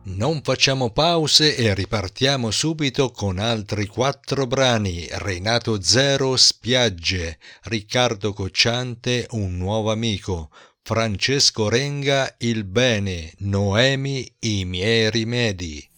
Non facciamo pause e ripartiamo subito con altri 4 brani. Renato Zero, Spiagge, Riccardo Cocciante, Un nuovo amico, Francesco Renga, Il bene, Noemi, I miei rimedi.